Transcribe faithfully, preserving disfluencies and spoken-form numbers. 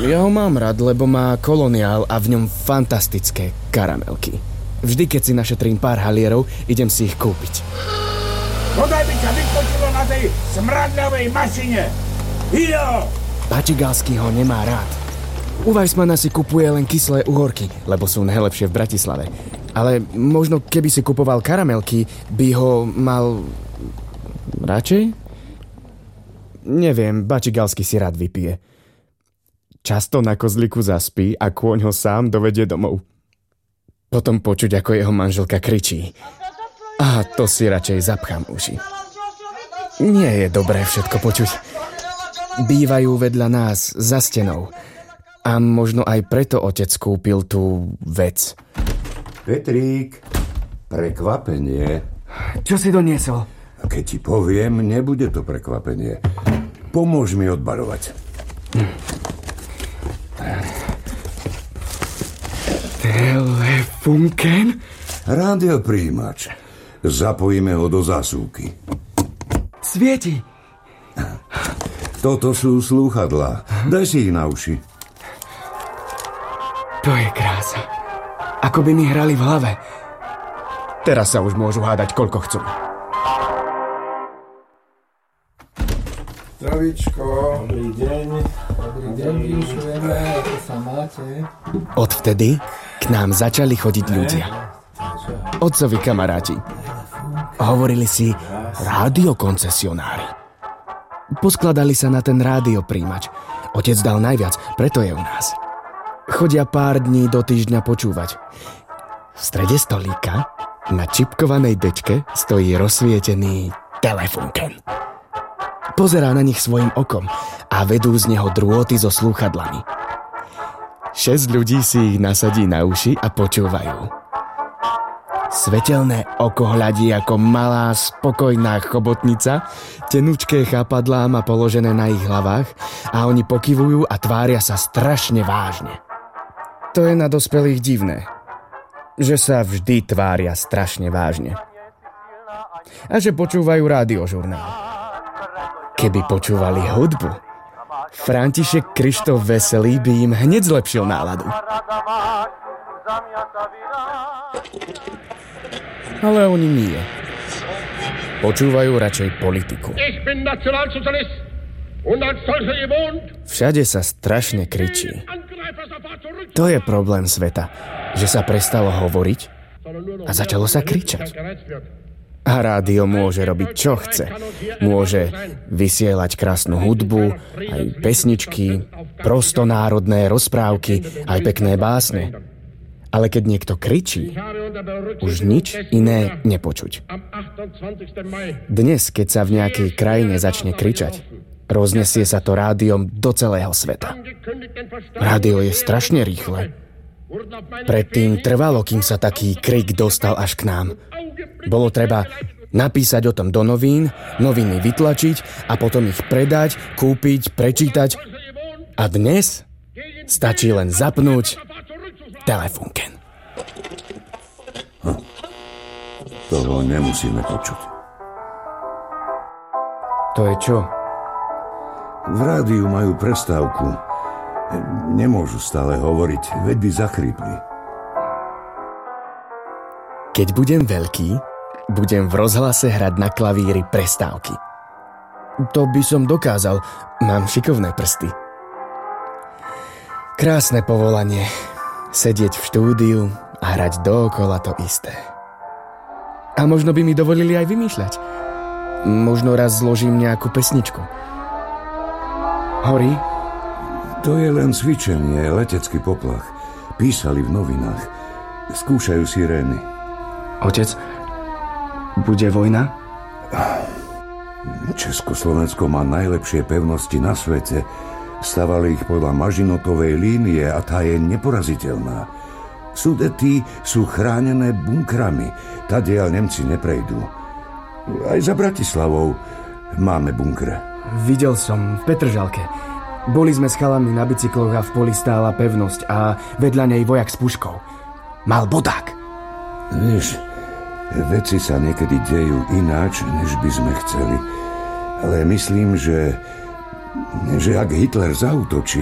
Ja ho mám rád, lebo má koloniál a v ňom fantastické karamelky. Vždy, keď si našetrím pár halierov, idem si ich kúpiť. Podaj by ťa vypočilo na tej smradľavej mašine! Ido! Bačigalský ho nemá rád. U Weissmana si kupuje len kyslé uhorky, lebo sú najlepšie v Bratislave. Ale možno keby si kupoval karamelky, by ho mal... radšej? Neviem, Bačigalský si rád vypije. Často na kozliku zaspí a kôň ho sám dovedie domov. Potom počuť, ako jeho manželka kričí. A to si radšej zapchám uši. Nie je dobré všetko počuť. Bývajú vedľa nás za stenou. A možno aj preto otec kúpil tú vec. Petrík, prekvapenie. Čo si doniesol? A keď ti poviem, nebude to prekvapenie. Pomôž mi odbarovať. Hm. Telefunken? Rádiopríjimač. Zapojíme ho do zásuvky. Svieti. Toto sú slúchadlá. Daj si ich na uši. To je krása. Ako by mi hrali v hlave. Teraz sa už môžu hádať, koľko chcú. Zdravíčko. Dobrý deň. Dobrý deň, vyšujeme, ako sa máte. Odvtedy k nám začali chodiť ľudia. Otcovi kamaráti. Hovorili si rádiokoncesionári. Poskladali sa na ten rádiopríjimač. Otec dal najviac, preto je u nás. Chodia pár dní do týždňa počúvať. V strede stolíka na čipkovanej dečke stojí rozsvietený telefunken. Pozerá na nich svojim okom a vedú z neho drôty so slúchadlami. Šesť ľudí si ich nasadí na uši a počúvajú. Svetelné oko hľadí ako malá, spokojná chobotnica, tenučké chápadlá má položené na ich hlavách a oni pokyvujú a tvária sa strašne vážne. To je na dospelých divné, že sa vždy tvária strašne vážne. A že počúvajú rádiožurnál. Keby počúvali hudbu, František Krištof Veselý by im hneď zlepšil náladu. Ale oni nie. Počúvajú radšej politiku. Všade sa strašne kričí. To je problém sveta, že sa prestalo hovoriť a začalo sa kričať. A rádio môže robiť, čo chce. Môže vysielať krásnu hudbu, aj pesničky, prostonárodné rozprávky, aj pekné básne. Ale keď niekto kričí, už nič iné nepočuť. Dnes, keď sa v nejakej krajine začne kričať, roznesie sa to rádiom do celého sveta. Rádio je strašne rýchle. Predtým trvalo, kým sa taký krik dostal až k nám. Bolo treba napísať o tom do novín, noviny vytlačiť a potom ich predať, kúpiť, prečítať. A dnes stačí len zapnúť telefunken. Hm. Toho nemusíme počuť. To je čo? V rádiu majú prestávku. Nemôžu stále hovoriť, veď by zachrípli. Keď budem veľký, budem v rozhlase hrať na klavíri prestávky. To by som dokázal, mám šikovné prsty. Krásne povolanie. Sedieť v štúdiu a hrať dookola to isté. A možno by mi dovolili aj vymýšľať. Možno raz zložím nejakú pesničku. Horí? To je len cvičenie, letecký poplach. Písali v novinách. Skúšajú sirény. Otec, bude vojna? Československo má najlepšie pevnosti na svete. Stavali ich podľa Mažinotovej línie a tá je neporaziteľná. Sudety sú chránené bunkrami. Tadiaľ Nemci neprejdú. Aj za Bratislavou máme bunkre. Videl som v Petržalke. Boli sme s chalami na bicykloch a v poli stála pevnosť a vedľa nej vojak s puškou. Mal bodák. Vieš, veci sa niekedy dejú ináč, než by sme chceli. Ale myslím, že, že ak Hitler zaútočí,